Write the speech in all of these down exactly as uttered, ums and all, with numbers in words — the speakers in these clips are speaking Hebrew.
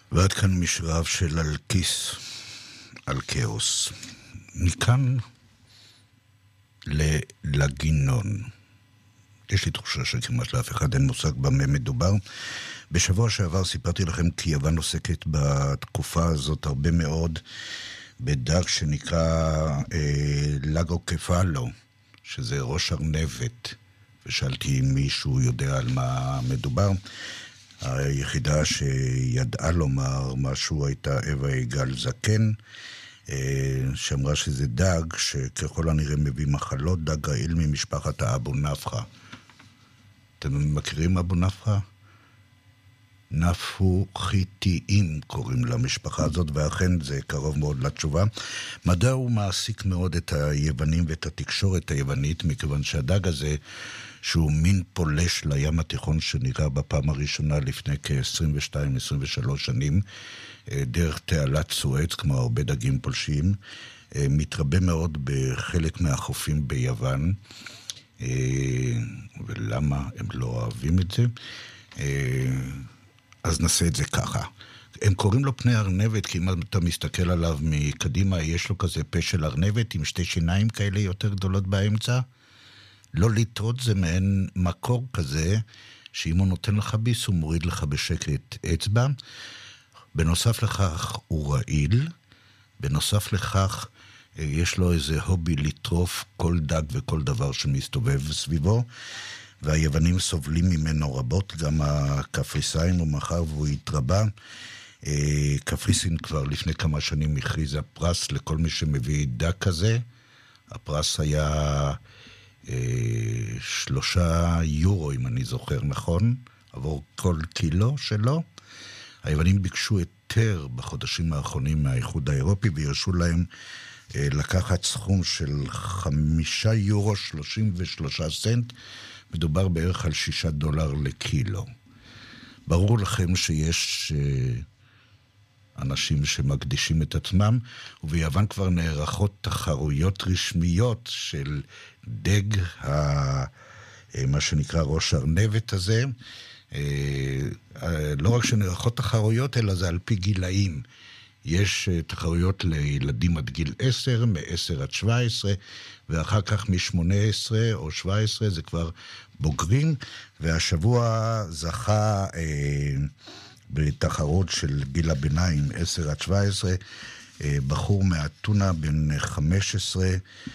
ועד כאן משרב של אלקיס על כאוס. מכאן ללגינון. יש לי תחושה שכמעט לאף אחד אין מושג במה מדובר. בשבוע שעבר סיפרתי לכם כי יוון עוסקת בתקופה הזאת הרבה מאוד בדג שנקרא אה, לגו קפלו, שזה ראש ארנבת, ושאלתי אם מישהו יודע על מה מדובר. היחידה שידעה לומר משהו הייתה אווה יגאל זקן, שאמרה שזה דג שככל הנראה מביא מחלות, דג רעיל ממשפחת האבו נפחה. אתם מכירים אבו נפחה? נפוחיתיים קוראים למשפחה הזאת, ואכן זה קרוב מאוד לתשובה. מדע הוא מעסיק מאוד את היוונים ואת התקשורת היוונית, מכיוון שהדג הזה, שהוא מין פולש לים התיכון שנראה בפעם הראשונה לפני כ-עשרים ושתיים עשרים ושלוש שנים, דרך תעלת סואץ, כמו הרבה דגים פולשים, מתרבה מאוד בחלק מהחופים ביוון. ולמה הם לא אוהבים את זה? אז נעשה את זה ככה. הם קוראים לו פני ארנבת, כי אם אתה מסתכל עליו מקדימה, יש לו כזה פה של ארנבת עם שתי שיניים כאלה יותר גדולות באמצע. לא לטעות, זה מעין מקור כזה, שאם הוא נותן לך ביס, הוא מוריד לך בשקט אצבע. בנוסף לכך הוא רעיל, בנוסף לכך יש לו איזה הובי לטרוף כל דג וכל דבר שמסתובב סביבו, והיוונים סובלים ממנו רבות, גם הקפריסאים, ומחר והוא התרבה. קפריסין כבר לפני כמה שנים הכריזה פרס לכל מי שמביא דג כזה. הפרס היה שלושה יורו, אם אני זוכר נכון, עבור כל קילו שלו. היוונים ביקשו היתר בחודשים האחרונים מהאיחוד האירופי, וירשו להם לקחת סכום של חמישה יורו שלושים ושלושה סנט, מדובר בערך על שישה דולר לקילו. ברור לכם שיש אנשים שמקדישים את עצמם, וביוון כבר נערכות תחרויות רשמיות של דג, מה שנקרא ראש ארנבת הזה. לא רק שנערכות תחרויות, אלא זה על פי גילאים. יש תחרויות לילדים עד גיל עשר, מ-עשר עד שבע עשרה, ואחר כך מ-שמונה עשרה או שבע עשרה זה כבר בוגרים, והשבוע זכה אה, בתחרות של גיל הביניים, עשר עד שבע עשרה, אה, בחור מאתונה בן חמש עשרה,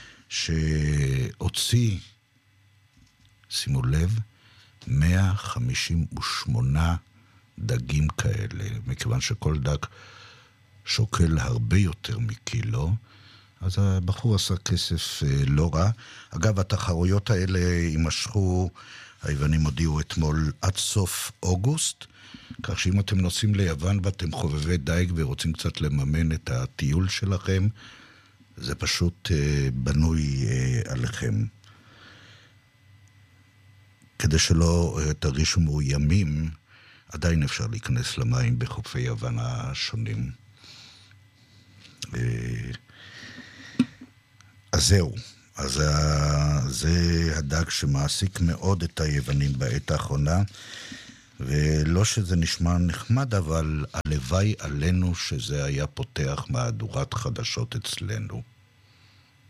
שהוציא, שימו לב, מאה חמישים ושמונה דגים כאלה, מכיוון שכל דג שוקל הרבה יותר מקילו, אז הבחור עשה כסף לא רע. אגב, התחרויות האלה יימשכו, היוונים הודיעו אתמול, עד סוף אוגוסט, כך שאם אתם נוסעים ליוון ואתם חובבי דייג ורוצים קצת לממן את הטיול שלכם, זה פשוט בנוי עליכם. כדי שלא תרגישו מאוימים, עדיין אפשר להיכנס למים בחופי יוון השונים. אז זהו, אז זה הדג שמעסיק מאוד את היוונים בעת האחרונה, ולא שזה נשמע נחמד, אבל הלוואי עלינו שזה היה פותח מהדורת חדשות אצלנו.